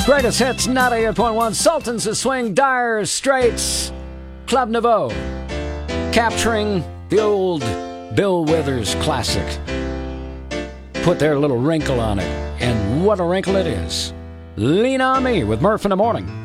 Greatest hits, 98.1. Sultans of Swing, Dire Straits, Club Nouveau, capturing the old Bill Withers classic. Put their little wrinkle on it, and what a wrinkle it is. Lean on Me with Murph in the Morning.